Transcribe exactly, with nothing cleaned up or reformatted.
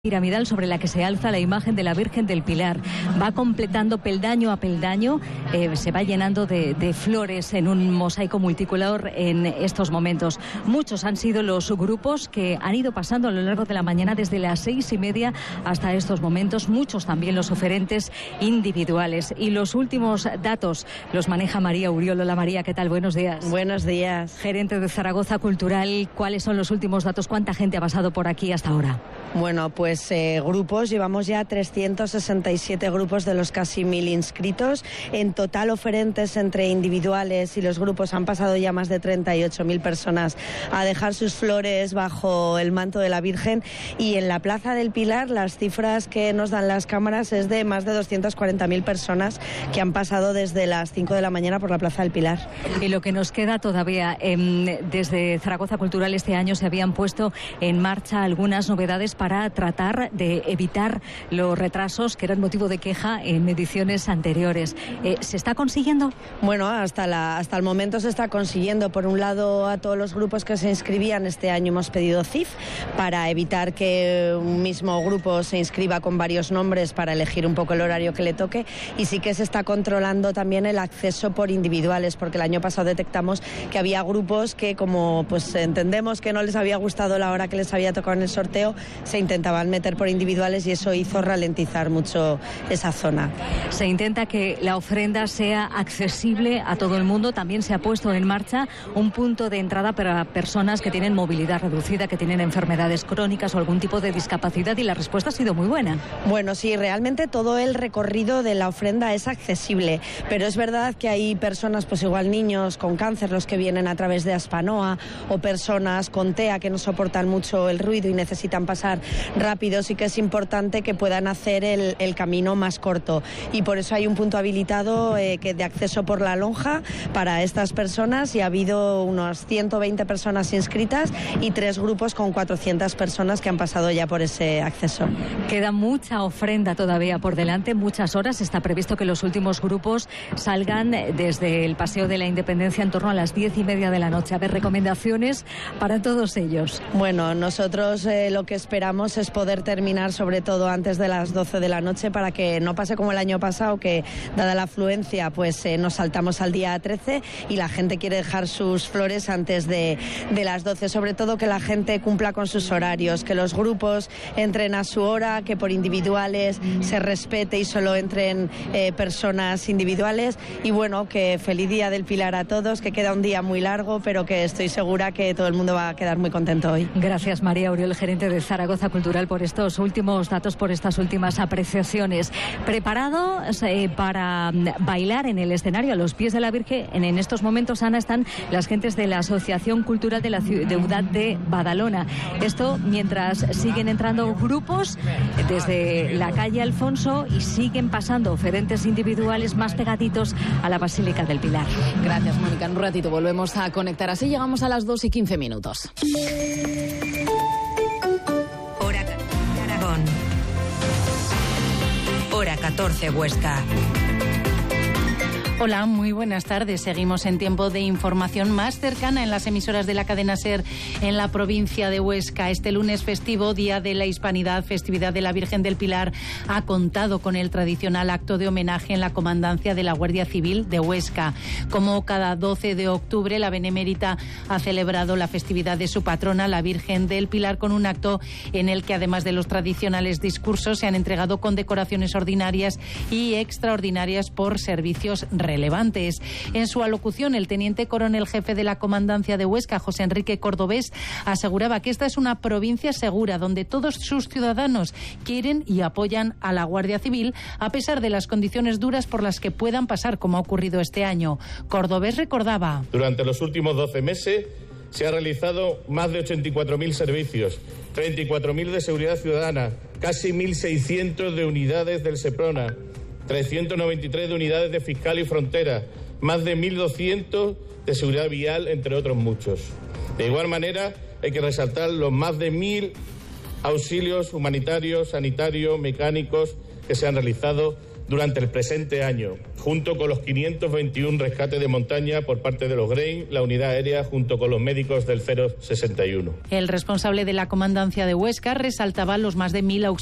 piramidal sobre la que se alza la imagen de la Virgen del Pilar. Va completando peldaño a peldaño, eh, se va llenando de, de flores en un mosaico multicolor en estos momentos. Muchos han sido los grupos que han ido pasando a lo largo de la mañana desde las seis y media hasta estos momentos. Muchos también los oferentes individuales. Y los últimos datos los maneja María Uriol. Hola María, ¿qué tal? Buenos días. Buenos días. Gerente de Zaragoza Cultural, ¿cuáles son los últimos datos? ¿Cuánta gente ha pasado por aquí hasta ahora? Bueno, pues eh, grupos, llevamos ya trescientos sesenta y siete grupos de los casi mil inscritos. En total, oferentes entre individuales y los grupos han pasado ya más de treinta y ocho mil personas a dejar sus flores bajo el manto de la Virgen. Y en la Plaza del Pilar, las cifras que nos dan las cámaras es de más de doscientas cuarenta mil personas que han pasado desde las cinco de la mañana por la Plaza del Pilar. Y lo que nos queda todavía, eh, desde Zaragoza Cultural este año se habían puesto en marcha algunas novedades para tratar de evitar los retrasos que eran motivo de queja en ediciones anteriores. Eh, ¿Se está consiguiendo? Bueno, hasta, la, hasta el momento se está consiguiendo. Por un lado, a todos los grupos que se inscribían este año hemos pedido C I F para evitar que un mismo grupo se inscriba con varios nombres para elegir un poco el horario que le toque. Y sí que se está controlando también el acceso por individuales, porque el año pasado detectamos que había grupos que, como pues entendemos que no les había gustado la hora que les había tocado en el sorteo, se intentaban meter por individuales y eso hizo ralentizar mucho esa zona. Se intenta que la ofrenda sea accesible a todo el mundo. También se ha puesto en marcha un punto de entrada para personas que tienen movilidad reducida, que tienen enfermedades crónicas o algún tipo de discapacidad, y la respuesta ha sido muy buena. Bueno, sí, realmente todo el recorrido de la ofrenda es accesible, pero es verdad que hay personas, pues igual niños con cáncer, los que vienen a través de Aspanoa, o personas con TEA que no soportan mucho el ruido y necesitan pasar rápido. Sí que es importante que puedan hacer el, el camino más corto, y por eso hay un punto habilitado eh, que de acceso por la lonja para estas personas, y ha habido unos ciento veinte personas inscritas y tres grupos con cuatrocientas personas que han pasado ya por ese acceso. Queda mucha ofrenda todavía por delante, muchas horas. Está previsto que los últimos grupos salgan desde el Paseo de la Independencia en torno a las diez y media de la noche. A ver, recomendaciones para todos ellos. Bueno, nosotros eh, lo que esperamos es poder terminar sobre todo antes de las doce de la noche, para que no pase como el año pasado, que dada la afluencia pues eh, nos saltamos al día trece y la gente quiere dejar sus flores antes de, de las doce. Sobre todo que la gente cumpla con sus horarios, que los grupos entren a su hora, que por individuales se respete y solo entren eh, personas individuales. Y bueno, que feliz Día del Pilar a todos, que queda un día muy largo, pero que estoy segura que todo el mundo va a quedar muy contento hoy. Gracias María Uriol, gerente de Zaragoza Cultural, por estos últimos datos, por estas últimas apreciaciones. ¿Preparado eh, para bailar en el escenario a los pies de la Virgen? En, en estos momentos, Ana, están las gentes de la Asociación Cultural de la Ciudad de Badalona. Esto mientras siguen entrando grupos desde la calle Alfonso y siguen pasando oferentes individuales más pegaditos a la Basílica del Pilar. Gracias, Mónica. En un ratito volvemos a conectar. Así llegamos a las dos y quince minutos. Hora Aragón. Hora catorce Huesca. Hola, muy buenas tardes. Seguimos en tiempo de información más cercana en las emisoras de la cadena SER en la provincia de Huesca. Este lunes festivo, Día de la Hispanidad, festividad de la Virgen del Pilar, ha contado con el tradicional acto de homenaje en la comandancia de la Guardia Civil de Huesca. Como cada doce de octubre, la Benemérita ha celebrado la festividad de su patrona, la Virgen del Pilar, con un acto en el que, además de los tradicionales discursos, se han entregado condecoraciones ordinarias y extraordinarias por servicios relevantes. relevantes. En su alocución, el teniente coronel jefe de la comandancia de Huesca, José Enrique Cordobés, aseguraba que esta es una provincia segura donde todos sus ciudadanos quieren y apoyan a la Guardia Civil a pesar de las condiciones duras por las que puedan pasar, como ha ocurrido este año. Cordobés recordaba: durante los últimos doce meses se ha realizado más de ochenta y cuatro mil servicios, treinta y cuatro mil de seguridad ciudadana, casi mil seiscientos de unidades del SEPRONA, trescientos noventa y tres de unidades de Fiscal y Frontera, más de mil doscientos de seguridad vial, entre otros muchos. De igual manera, hay que resaltar los más de mil auxilios humanitarios, sanitarios, mecánicos que se han realizado durante el presente año, junto con los quinientos veintiuno rescates de montaña por parte de los Grey, la unidad aérea, junto con los médicos del cero sesenta y uno. El responsable de la comandancia de Huesca resaltaba los más de mil auxiliares